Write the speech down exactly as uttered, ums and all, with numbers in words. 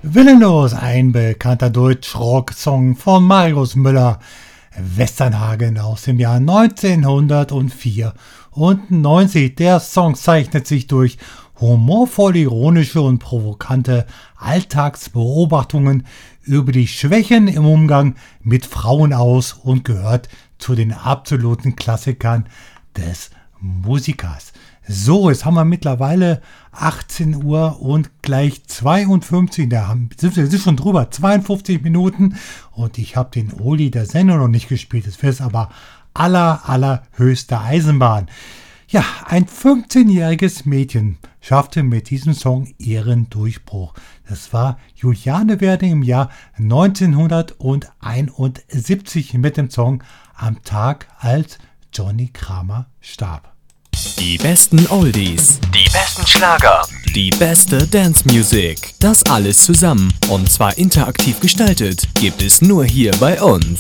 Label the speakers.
Speaker 1: Willenlos, ein bekannter Deutsch-Rock-Song von Marius Müller-Westernhagen aus dem Jahr neunzehnhundertvierundneunzig. Der Song zeichnet sich durch humorvoll ironische und provokante Alltagsbeobachtungen über die Schwächen im Umgang mit Frauen aus und gehört zu den absoluten Klassikern des Musikers. So, jetzt haben wir mittlerweile achtzehn Uhr und gleich zweiundfünfzig, da haben, sind wir sind schon drüber, zweiundfünfzig Minuten und ich habe den Oli der Sendung noch nicht gespielt. Das wäre aber aller, allerhöchste Eisenbahn. Ja, ein fünfzehnjähriges Mädchen schaffte mit diesem Song ihren Durchbruch. Das war Juliane Werding im Jahr neunzehnhunderteinundsiebzig mit dem Song Am Tag, als Johnny Kramer starb.
Speaker 2: Die besten Oldies,
Speaker 3: die besten Schlager,
Speaker 2: die beste Dance-Music, das alles zusammen und zwar interaktiv gestaltet, gibt es nur hier bei uns.